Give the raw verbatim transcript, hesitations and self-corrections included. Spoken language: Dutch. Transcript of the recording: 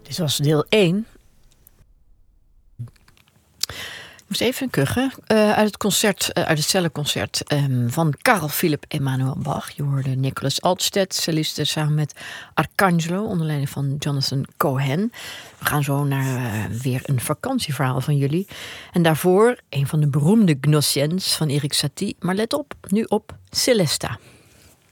Dit was deel één. Ik moest even kuchen. Uh, uit het concert, uh, uit het cellenconcert um, van Carl Philipp Emanuel Bach. Je hoorde Nicholas Altstedt, celliste samen met Arcangelo, onder leiding van Jonathan Cohen. We gaan zo naar uh, weer een vakantieverhaal van jullie. En daarvoor een van de beroemde Gnossiens van Erik Satie. Maar let op, nu op Celesta.